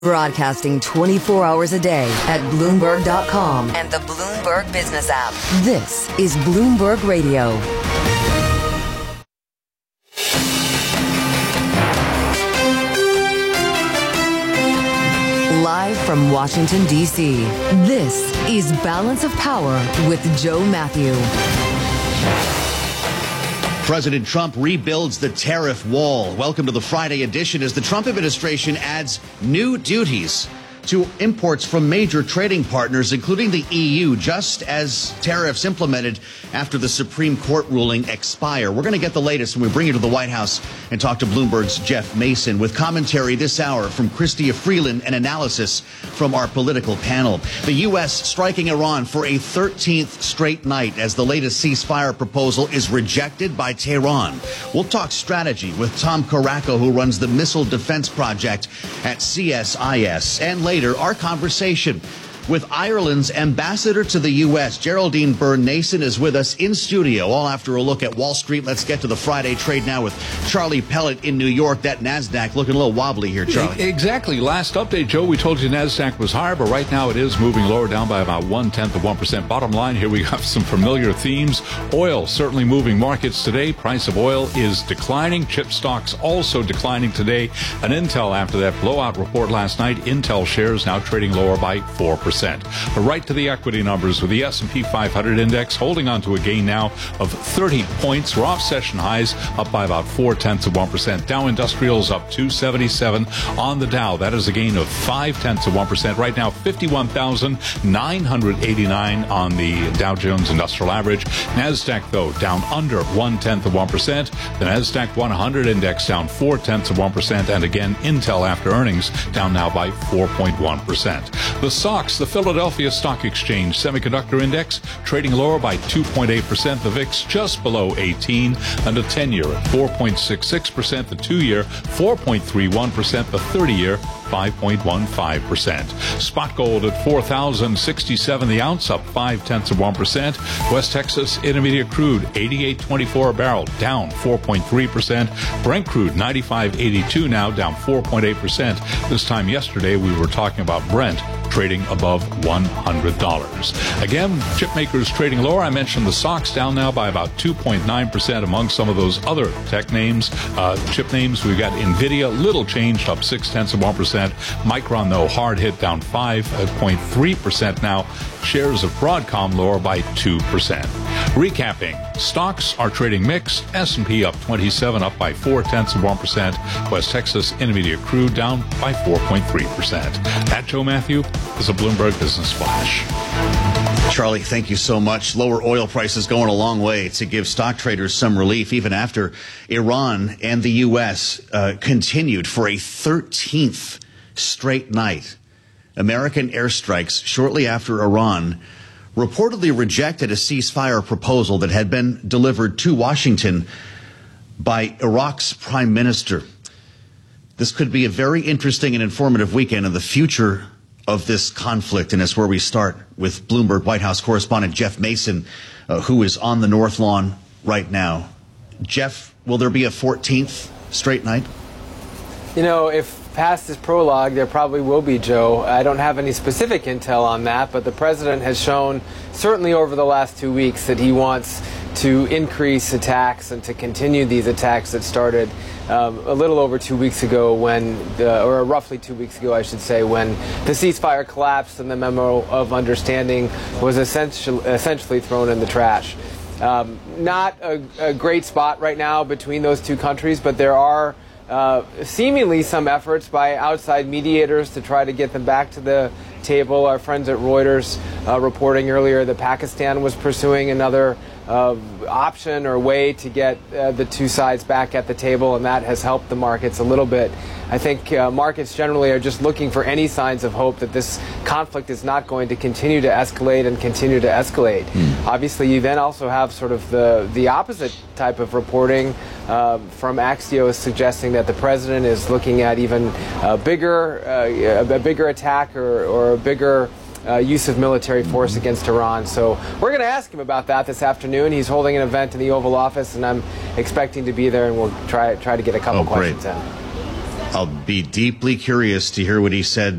Broadcasting 24 hours a day at Bloomberg.com and the Bloomberg Business app. This is Bloomberg Radio. Live from Washington, D.C., this is Balance of Power with Joe Matthew. President Trump rebuilds the tariff wall. Welcome to the Friday edition as the Trump administration adds new duties to imports from major trading partners, including the EU, just as tariffs implemented after the Supreme Court ruling expire. We're going to get the latest when we bring you to the White House and talk to Bloomberg's Jeff Mason with commentary this hour from Chrystia Freeland and analysis from our political panel. The U.S. striking Iran for a 13th straight night as the latest ceasefire proposal is rejected by Tehran. We'll talk strategy with Tom Caracco, who runs the Missile Defense Project at CSIS. And later, our conversation with Ireland's ambassador to the U.S., Geraldine Byrne-Nason, is with us in studio, all after a look at Wall Street. Let's get to the Friday trade now with Charlie Pellet in New York. That NASDAQ looking a little wobbly here, Charlie. Exactly. Last update, Joe, we told you NASDAQ was higher, but right now it is moving lower, down by about 0.1%. Bottom line here, we have some familiar themes. Oil certainly moving markets today. Price of oil is declining. Chip stocks also declining today. And Intel, after that blowout report last night, Intel shares now trading lower by 4%. But right to the equity numbers with the S&P 500 index holding on to a gain now of 30 points. We're off session highs, up by about 0.4%. Dow Industrials up 277 on the Dow. That is a gain of 0.5%. Right now, 51,989 on the Dow Jones Industrial Average. NASDAQ, though, down under 0.1%. The NASDAQ 100 index down 0.4%. And again, Intel after earnings down now by 4.1%. The SOX, the Philadelphia Stock Exchange Semiconductor Index, trading lower by 2.8%. The VIX just below 18, and the 10-year at 4.66%. The 2-year 4.31%. The 30-year 5.15%. Spot gold at $4,067 the ounce, up 0.5%. West Texas Intermediate crude 88.24 a barrel, down 4.3%. Brent crude 95.82 now, down 4.8%. This time yesterday we were talking about Brent trading above $100. Again, chip makers trading lower. I mentioned the SOX down now by about 2.9% among some of those other tech names, chip names. We've got NVIDIA, little changed, up 0.6%. Micron, though, hard hit, down 5.3% now. Shares of Broadcom lower by 2%. Recapping, stocks are trading mixed. S&P up 27, up by 0.4%. West Texas Intermediate crude down by 4.3%. That, Joe Matthew, is a Bloomberg Business Flash. Charlie, thank you so much. Lower oil prices going a long way to give stock traders some relief, even after Iran and the U.S. continued for a 13th straight night. American airstrikes shortly after Iran reportedly rejected a ceasefire proposal that had been delivered to Washington by Iraq's prime minister. This could be a very interesting and informative weekend in the future of this conflict, and it's where we start with Bloomberg White House correspondent Jeff Mason, who is on the North Lawn right now. Jeff, will there be a 14th straight night? You know, if past this prologue, there probably will be, Joe. I don't have any specific intel on that, but the president has shown, certainly over the last 2 weeks, that he wants to increase attacks and to continue these attacks that started a little over 2 weeks ago or roughly 2 weeks ago, I should say, when the ceasefire collapsed and the memo of understanding was essentially thrown in the trash. Not a great spot right now between those two countries, but there are seemingly some efforts by outside mediators to try to get them back to the table. Our friends at Reuters reporting earlier that Pakistan was pursuing another option or way to get the two sides back at the table, and that has helped the markets a little bit. I think markets generally are just looking for any signs of hope that this conflict is not going to continue to escalate and continue to escalate. Obviously, you then also have sort of the opposite type of reporting from Axios suggesting that the president is looking at even a bigger attack or a bigger use of military force against Iran. So we're going to ask him about that this afternoon. He's holding an event in the Oval Office, and I'm expecting to be there, and we'll try to get a couple questions in. I'll be deeply curious to hear what he said